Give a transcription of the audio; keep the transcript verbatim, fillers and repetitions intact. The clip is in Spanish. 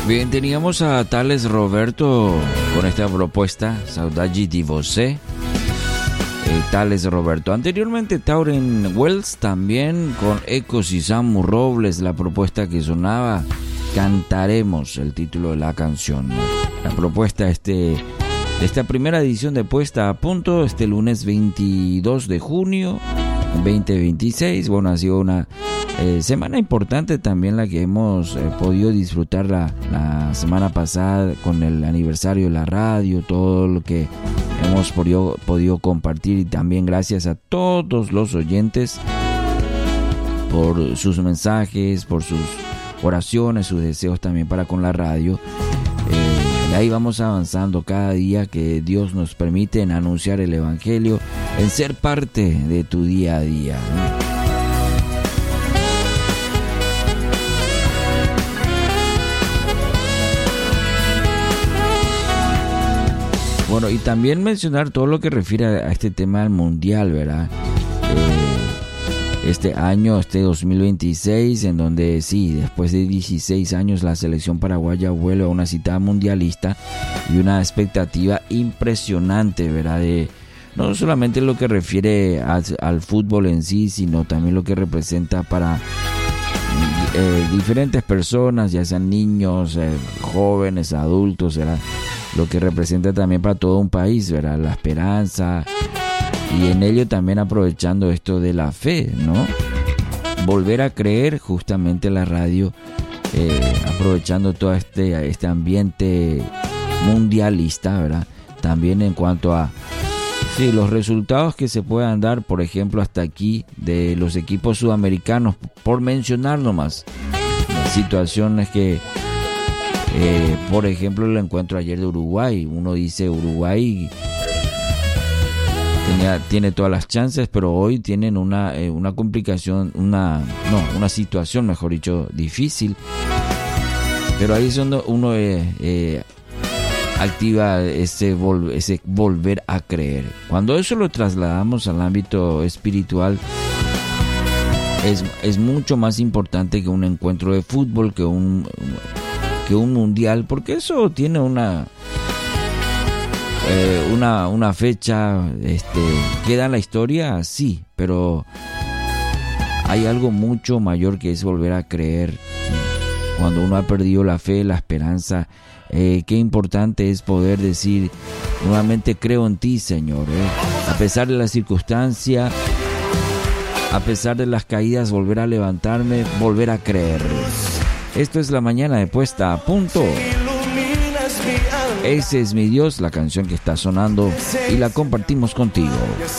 Bien, teníamos a Thales Roberto con esta propuesta, Saudade de Você. Eh, Thales Roberto. Anteriormente Tauren Wells también con Ecos y Samu Robles, la propuesta que sonaba, Cantaremos, el título de la canción. La propuesta este, de esta primera edición de Puesta a Punto, este lunes veintidós de junio veinte veintiséis. Bueno, ha sido una eh, semana importante también la que hemos eh, podido disfrutar la, la semana pasada con el aniversario de la radio, todo lo que hemos podido, podido compartir, y también gracias a todos los oyentes por sus mensajes, por sus oraciones, sus deseos también para con la radio. Eh, y ahí vamos avanzando cada día que Dios nos permite en anunciar el Evangelio, en ser parte de tu día a día, ¿no? Bueno, y también mencionar todo lo que refiere a este tema del mundial, ¿verdad? Eh, este año, este dos mil veintiséis, en donde sí, después de dieciséis años la selección paraguaya vuelve a una cita mundialista y una expectativa impresionante, ¿verdad? De no solamente lo que refiere a, al fútbol en sí, sino también lo que representa para eh, diferentes personas, ya sean niños, eh, jóvenes, adultos, ¿verdad? Lo que representa también para todo un país, ¿verdad? La esperanza, y en ello también aprovechando esto de la fe, ¿no? Volver a creer, justamente la radio, eh, aprovechando todo este, este ambiente mundialista, ¿verdad? También en cuanto a sí, los resultados que se puedan dar, por ejemplo, hasta aquí, de los equipos sudamericanos, por mencionar nomás, las situaciones que Eh, por ejemplo, el encuentro ayer de Uruguay. Uno dice Uruguay tenía, tiene todas las chances, pero hoy tienen una, eh, una complicación, una, no, una situación, mejor dicho, difícil. Pero ahí es donde uno eh, eh, activa ese, vol- ese volver a creer. Cuando eso lo trasladamos al ámbito espiritual, es, es mucho más importante que un encuentro de fútbol, que un... que un mundial, porque eso tiene una eh, una, una fecha, este, queda en la historia, sí, pero hay algo mucho mayor que es volver a creer. Cuando uno ha perdido la fe, la esperanza, eh, qué importante es poder decir nuevamente: creo en ti, Señor, eh. A pesar de la circunstancia, a pesar de las caídas, volver a levantarme, volver a creer. Esto es la mañana de Puesta a Punto. Ese es mi Dios, la canción que está sonando, y la compartimos contigo.